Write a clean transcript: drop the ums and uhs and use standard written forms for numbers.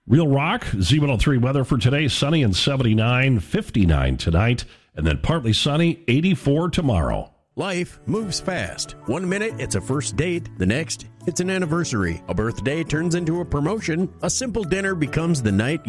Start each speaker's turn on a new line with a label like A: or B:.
A: Real Rock, Z103 weather for today, sunny and 79, 59 tonight, and then partly sunny, 84 tomorrow.
B: Life moves fast. 1 minute, it's a first date. The next, it's an anniversary. A birthday turns into a promotion. A simple dinner becomes the night